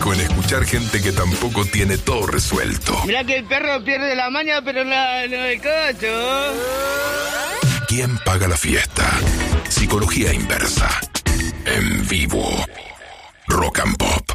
rico en escuchar gente que tampoco tiene todo resuelto. Mirá que el perro pierde la maña, pero no el cocho. ¿Quién paga la fiesta? Psicología inversa. En vivo. Rock and Pop.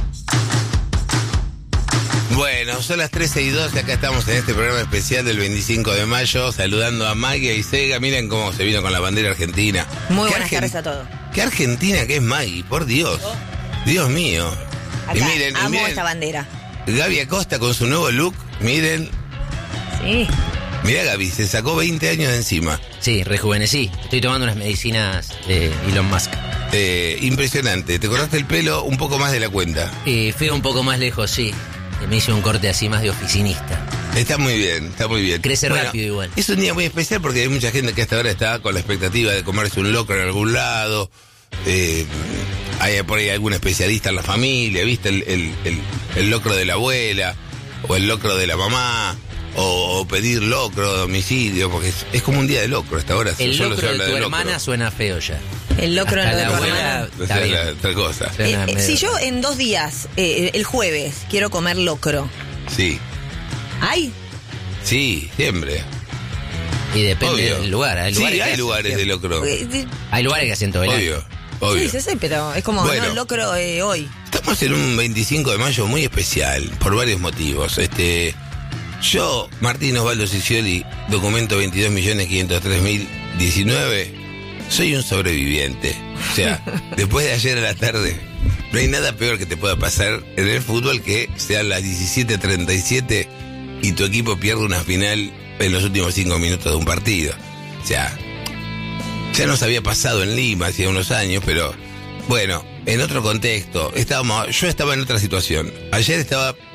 Bueno, son las 13:02 y acá estamos en este programa especial del 25 de mayo, saludando a Maggie y Sega. Miren cómo se vino con la bandera argentina. Muy buenas tardes a todos. Qué argentina que es Maggie, por Dios. Dios mío. Acá, y miren, amo esta bandera. Gaby Acosta con su nuevo look, miren. Sí. Mirá, Gaby, se sacó 20 años de encima. Sí, rejuvenecí. Estoy tomando unas medicinas de Elon Musk. Impresionante. Te cortaste el pelo un poco más de la cuenta. Fui un poco más lejos, sí. Me hice un corte así más de oficinista. Está muy bien, está muy bien. Crece rápido igual. Es un día muy especial porque hay mucha gente que hasta ahora está con la expectativa de comerse un locro en algún lado. Hay por ahí algún especialista en la familia, ¿viste? El locro de la abuela, o el locro de la mamá, o pedir locro a domicilio, porque es como un día de locro hasta ahora. El solo locro se habla de tu locro. hermana suena feo ya. El locro Hasta de la tu abuela hermana. O está sea, bien. otra cosa. Suena Si medio- yo en 2 días, el jueves, quiero comer locro, Sí, ¿hay? sí, siempre. Y depende Obvio. del lugar. Hay lugares, Sí, que hay hacen lugares de siempre. locro. Hay lugares que hacen todo el año. Obvio, obvio. Sí, sí, pero es como, Bueno. no, locro hoy. Estamos en un 25 de mayo muy especial, por varios motivos. Yo, Martín Osvaldo Ciccioli, documento 22.503.019, soy un sobreviviente. O sea, después de ayer a la tarde, no hay nada peor que te pueda pasar en el fútbol que sean las 17:37 y tu equipo pierde una final en los últimos 5 minutos de un partido. O sea, ya nos había pasado en Lima hacía unos años, pero bueno, en otro contexto, yo estaba en otra situación. Ayer estaba